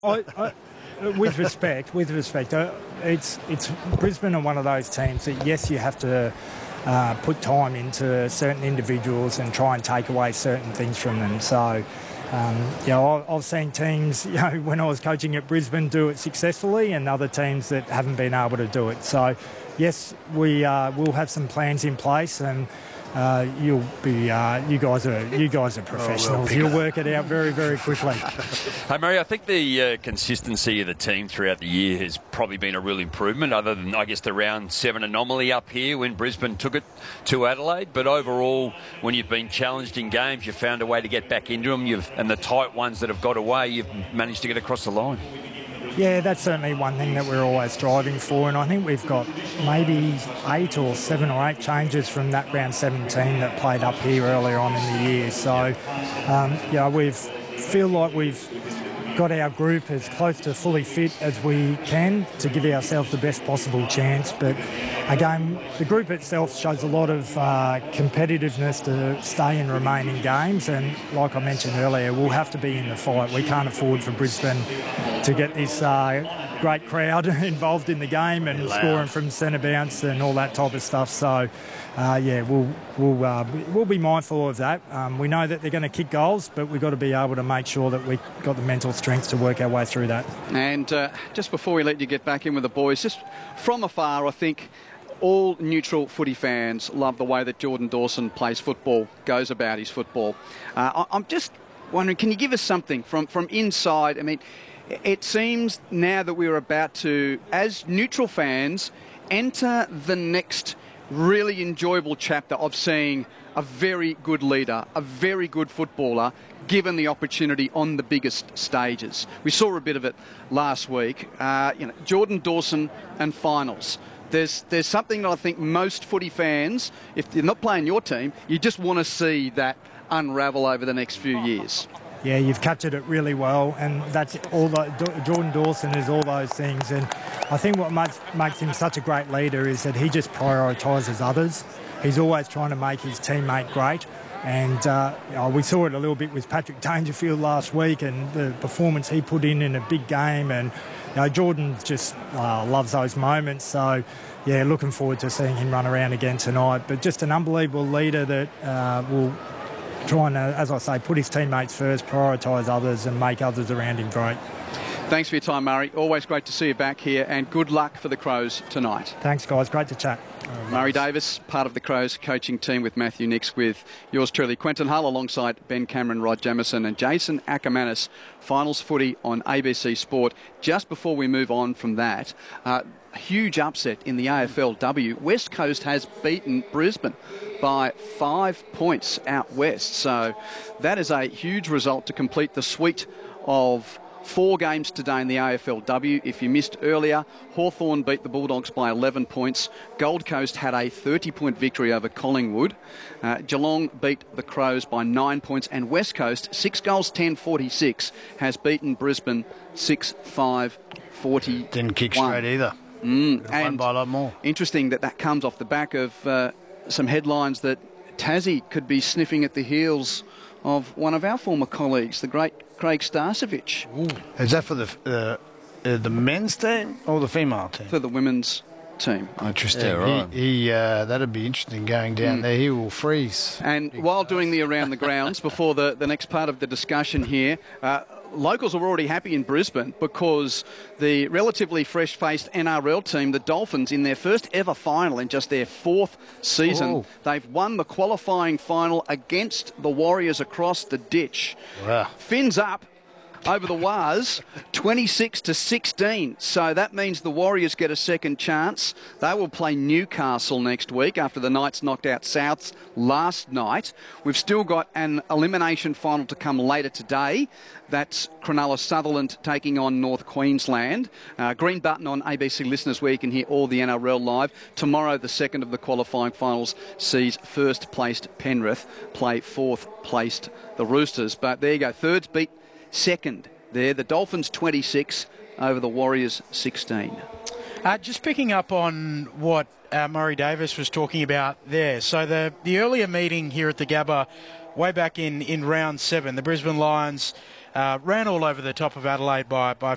With respect, it's Brisbane are one of those teams that, yes, you have to put time into certain individuals and try and take away certain things from them. So, I've seen teams, when I was coaching at Brisbane, do it successfully, and other teams that haven't been able to do it. So, yes, we'll have some plans in place, and you guys are professionals. You'll work it out very, very quickly. Hey, Murray, I think the consistency of the team throughout the year has probably been a real improvement, other than, I guess, the round 7 anomaly up here when Brisbane took it to Adelaide. But overall, when you've been challenged in games, you've found a way to get back into them, and the tight ones that have got away, you've managed to get across the line. Yeah, that's certainly one thing that we're always striving for, and I think we've got maybe 8 or 7 or 8 changes from that round 17 that played up here earlier on in the year. So, we feel like we've got our group as close to fully fit as we can to give ourselves the best possible chance. But again, the group itself shows a lot of competitiveness to stay and remain in games, and like I mentioned earlier, we'll have to be in the fight. We can't afford for Brisbane to get this great crowd involved in the game and scoring from centre bounce and all that type of stuff. So, we'll be mindful of that. We know that they're going to kick goals, but we've got to be able to make sure that we've got the mental strength to work our way through that. And just before we let you get back in with the boys, just from afar, I think all neutral footy fans love the way that Jordan Dawson plays football, goes about his football. I'm just wondering, can you give us something from inside? I mean, it seems now that we're about to, as neutral fans, enter the next really enjoyable chapter of seeing a very good leader, a very good footballer, given the opportunity on the biggest stages. We saw a bit of it last week. Jordan Dawson and finals. There's something that I think most footy fans, if you're not playing your team, you just want to see that unravel over the next few years. Yeah, you've captured it really well, and that's all. Jordan Dawson is all those things, and I think what makes him such a great leader is that he just prioritises others. He's always trying to make his teammate great, and we saw it a little bit with Patrick Dangerfield last week and the performance he put in a big game, and Jordan just loves those moments. So, yeah, looking forward to seeing him run around again tonight. But just an unbelievable leader that will trying to, as I say, put his teammates first, prioritise others and make others around him great. Thanks for your time, Murray. Always great to see you back here, and good luck for the Crows tonight. Thanks, guys. Great to chat. Murray Davis, part of the Crows coaching team with Matthew Nix, with yours truly, Quentin Hull, alongside Ben Cameron, Rod Jamieson and Jason Ackermanis. Finals footy on ABC Sport. Just before we move on from that, huge upset in the AFLW. West Coast has beaten Brisbane by 5 points out west. So that is a huge result to complete the suite of 4 games today in the AFLW. If you missed earlier, Hawthorn beat the Bulldogs by 11 points. Gold Coast had a 30-point victory over Collingwood. Geelong beat the Crows by 9 points. And West Coast, 6 goals, 10-46, has beaten Brisbane 6-5-40. Didn't kick straight either. And won by a lot more. Interesting that comes off the back of some headlines that Tassie could be sniffing at the heels of one of our former colleagues, the great Craig Starcevich. Is that for the men's team or the female team? For the women's team. Interesting. Yeah, right. He that'd be interesting going down there. He will freeze. And while doing the around the grounds, before the next part of the discussion here, locals are already happy in Brisbane because the relatively fresh-faced NRL team, the Dolphins, in their first ever final in just their 4th season, they've won the qualifying final against the Warriors across the ditch. Wow. Fins up over the Waz, 26-16. So that means the Warriors get a second chance. They will play Newcastle next week after the Knights knocked out Souths last night. We've still got an elimination final to come later today. That's Cronulla Sutherland taking on North Queensland. Green button on ABC Listeners where you can hear all the NRL live. Tomorrow, the second of the qualifying finals sees first-placed Penrith play fourth-placed the Roosters. But there you go. Thirds beat second there. The Dolphins 26 over the Warriors 16. Just picking up on what Murray Davis was talking about there. So the earlier meeting here at the Gabba, way back in round 7, the Brisbane Lions ran all over the top of Adelaide by